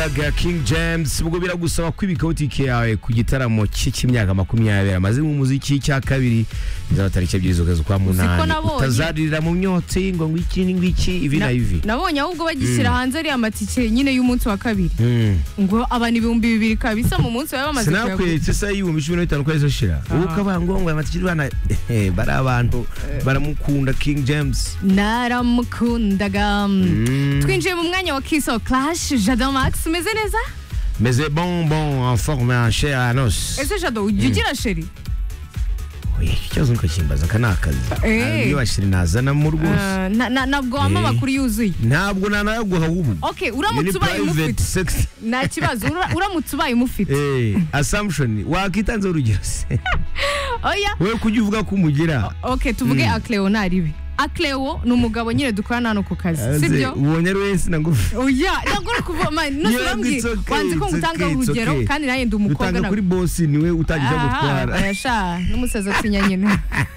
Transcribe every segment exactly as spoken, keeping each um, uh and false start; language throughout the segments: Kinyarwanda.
King James ubwo biragusaba kwibika butike yawe ku gitaramo cy'imyaka makumyabiri amaze mu muziki cya kabiri nzaba tariki ebyiri z'ukwezi kwa munani utazarira mu myotsi ngo ngwiki ngwiki ivi na ivi nabonye ahubwo bagishyira hanze ari amatike nyine y'umunsi wa kabiri ngo abantu ibihumbi bibiri kabisa mu munsi wa bamaze kuyagura sinakwetse sa y'ibihumbi cumi na bitanu kwezi shira uko abangongo amatike bana bari abantu baramukunda King James naramukundaga twinjiye mu mwanya wa Kiss or Clash Jado Max meze neza meze bon bon en forme en chair à os ese Jado ugira sheri ikibazo nko kimbaza kanakazi iyo bashiri nazana mu rwose nabwo ama makuru yuzuye ntabwo nanayaguha ubu okay uramutse ubaye umufite nta kibazo uramutse ubaye umufite eh assumption wakitanze urugero se oya wewe kujya uvuga ko umugira okay tuvuge Acleo naribi Acleo ni umugabo nyine dukorana hano ku kazi sibyo ubonye wese nagufi oya nagora kuvoma no surambye wanze ko ngutanga urugero kandi naye ndi umukobwa na kuri boss niwe utagize gutwara ayasha n'umusaza atinya nyine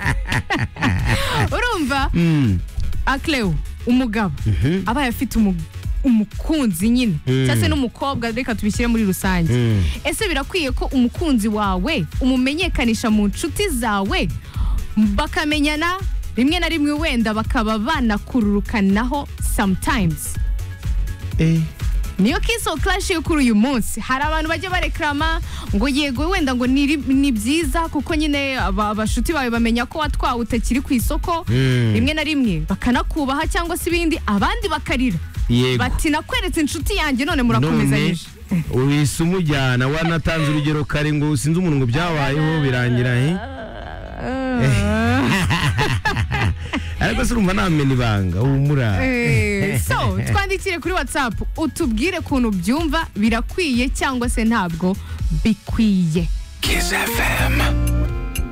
urumva Acleo umugabo aba yafite umukunzi nyine cyase n'umukobwa reka tubishyire muri rusange ese birakwiye ko umukunzi wawe umumenyekanisha mu nshuti zawe bakamenyana rimwe na rimwe wenda bakaba banakururukanaho sometimes eh niyo Kiss or Clash yo kuri uyu munsi hari abantu bajya barekrama ngo yego wenda ngo ni byiza kuko nyine abashuti bawe bamenya ko watwawe utakiri ku isoko rimwe na rimwe bakanakubaha cyangwa se ibindi abandi bakarira bati nakweretse inshuti yanjye none murakomezanyije ubise umujyana wanatanze urugero kare ngo sinzi umuntu ngo byabayeho birangira he ariko surumva namena ibanga humura so twandikire kuri WhatsApp utubwire kuntu byumva birakwiye cyangwa se ntabwo bikwiye. Kiss F M.